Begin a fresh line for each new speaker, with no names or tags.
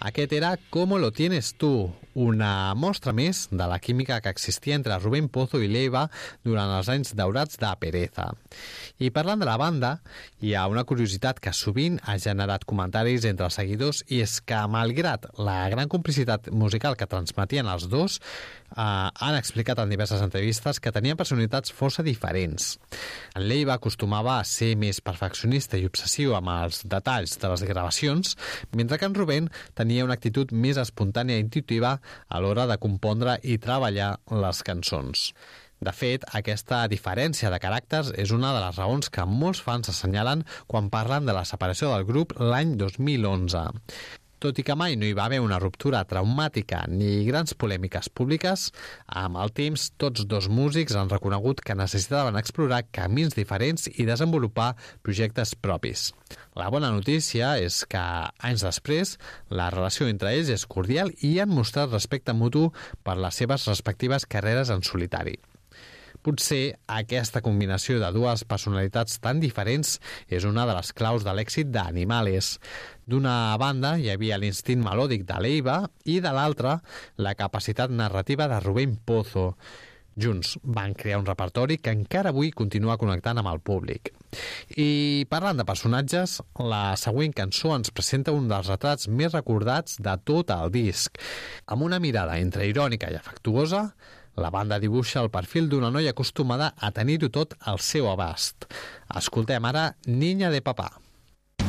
Aquest era Como lo tienes tú, una mostra més de la química que existia entre Rubén Pozo i Leiva durant els anys daurats de Pereza. I parlant de la banda, hi ha una curiositat que sovint ha generat comentaris entre els seguidors, i és que, malgrat la gran complicitat musical que transmetien els dos, han explicat en diverses entrevistes que tenien personalitats força diferents. En Leiva acostumava a ser més perfeccionista i obsessiu amb els detalls de les gravacions, mentre que en Rubén tenia una actitud més espontània i intuitiva a l'hora de compondre i treballar les cançons. De fet, aquesta diferència de caràcters és una de les raons que molts fans assenyalen quan parlen de la separació del grup l'any 2011. Tot i que mai no hi va haver una ruptura traumàtica ni grans polèmiques públiques, amb el temps tots dos músics han reconegut que necessitaven explorar camins diferents i desenvolupar projectes propis. La bona notícia és que, anys després, la relació entre ells és cordial i han mostrat respecte mutu per les seves respectives carreres en solitari. Potser aquesta combinació de dues personalitats tan diferents és una de les claus de l'èxit d'Animales. D'una banda hi havia l'instint melòdic de Leiva i de l'altra la capacitat narrativa de Rubén Pozo. Junts van crear un repertori que encara avui continua connectant amb el públic. I parlant de personatges, la següent cançó ens presenta un dels retrats més recordats de tot el disc. Amb una mirada entre irònica i afectuosa, la banda dibuixa el perfil d'una noia acostumada a tenir-ho tot al seu abast. Escoltem ara Niña de papá.